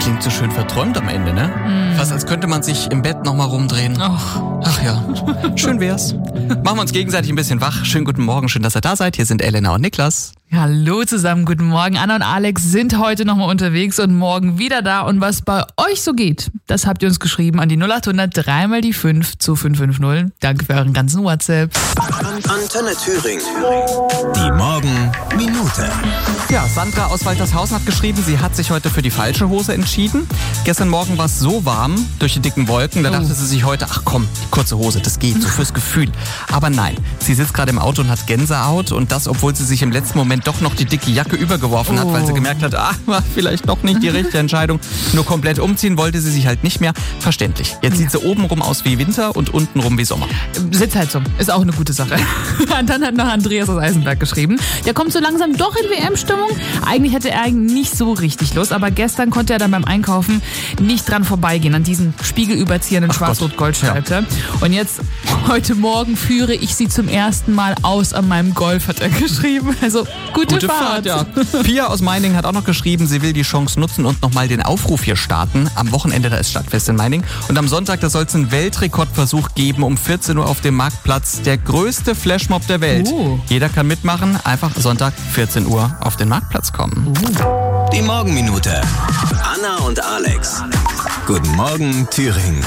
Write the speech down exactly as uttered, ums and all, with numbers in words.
klingt so schön verträumt am Ende, ne? Mm. Fast als könnte man sich im Bett nochmal rumdrehen. Ach. Ach ja, schön wär's. Machen wir uns gegenseitig ein bisschen wach. Schönen guten Morgen, schön, dass ihr da seid. Hier sind Elena und Niklas. Hallo zusammen, guten Morgen. Anna und Alex sind heute nochmal unterwegs und morgen wieder da. Und was bei euch so geht, das habt ihr uns geschrieben an die null acht hundert dreimal die fünf zu fünf fünf null. Danke für euren ganzen WhatsApp. Antenne Thüringen. Die Morgenminute. Ja, Sandra aus Waltershausen hat geschrieben, sie hat sich heute für die falsche Hose entschieden. Gestern Morgen war es so warm durch die dicken Wolken, da dachte oh. sie sich heute, ach komm, kurze Hose, das geht, so fürs Gefühl. Aber nein, sie sitzt gerade im Auto und hat Gänsehaut und das, obwohl sie sich im letzten Moment doch noch die dicke Jacke übergeworfen hat, oh. weil sie gemerkt hat, ah, war vielleicht doch nicht die richtige Entscheidung. Nur komplett umziehen wollte sie sich halt nicht mehr. Verständlich. Jetzt sieht sie obenrum aus wie Winter und untenrum wie Sommer. Sitzt halt so. Ist auch eine gute Sache. Dann hat noch Andreas aus Eisenberg geschrieben. Der kommt so langsam doch in W M-Stimmung. Eigentlich hätte er nicht so richtig Lust, aber gestern konnte er dann beim Einkaufen nicht dran vorbeigehen, an diesen spiegelüberziehenden Schwarz-Rot-Gold-Schalt. Ja. Und jetzt, heute Morgen führe ich sie zum ersten Mal aus an meinem Golf, hat er geschrieben. Also, gute, gute Fahrt. Fahrt ja. Pia aus Meiningen hat auch noch geschrieben, sie will die Chance nutzen und nochmal den Aufruf hier starten. Am Wochenende, da ist Stadtfest in Meiningen. Und am Sonntag, da soll es einen Weltrekordversuch geben, um vierzehn Uhr auf dem Marktplatz. Der größte Flashmob der Welt. Uh. Jeder kann mitmachen, einfach Sonntag vierzehn Uhr auf den Marktplatz kommen. Uh. Die Morgenminute. Anna und Alex. Guten Morgen, Thüringen.